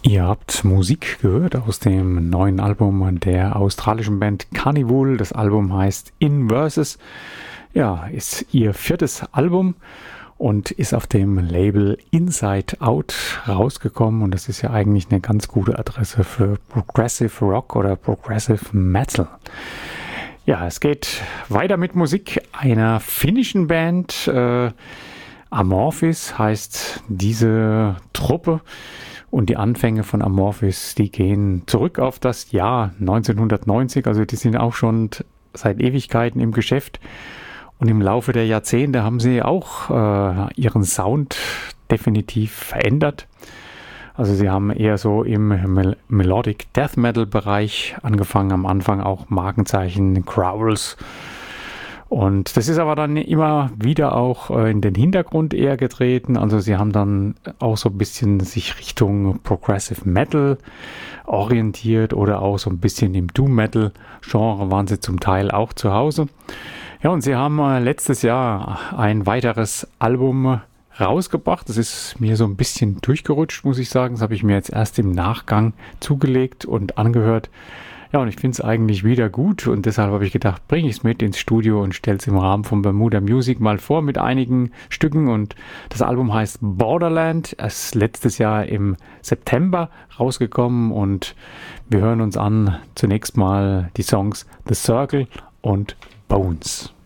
Ihr habt Musik gehört aus dem neuen Album der australischen Band Carnival. Das Album heißt In Verses. Ja, ist ihr viertes Album und ist auf dem Label Inside Out rausgekommen. Und das ist ja eigentlich eine ganz gute Adresse für Progressive Rock oder Progressive Metal. Ja, es geht weiter mit Musik einer finnischen Band. Amorphis heißt diese Truppe. Und die Anfänge von Amorphis, die gehen zurück auf das Jahr 1990. Also die sind auch schon seit Ewigkeiten im Geschäft. Und im Laufe der Jahrzehnte haben sie auch ihren Sound definitiv verändert. Also sie haben eher so im Melodic Death Metal Bereich angefangen, am Anfang auch Markenzeichen Growls. Und das ist aber dann immer wieder auch in den Hintergrund eher getreten. Also sie haben dann auch so ein bisschen sich Richtung Progressive Metal orientiert oder auch so ein bisschen im Doom Metal Genre waren sie zum Teil auch zu Hause. Ja, und sie haben letztes Jahr ein weiteres Album rausgebracht. Das ist mir so ein bisschen durchgerutscht, muss ich sagen. Das habe ich mir jetzt erst im Nachgang zugelegt und angehört. Ja, und ich finde es eigentlich wieder gut und deshalb habe ich gedacht, bringe ich es mit ins Studio und stelle es im Rahmen von Bermuda Music mal vor mit einigen Stücken. Und das Album heißt Borderland. Es ist letztes Jahr im September rausgekommen und wir hören uns an zunächst mal die Songs The Circle und Bones.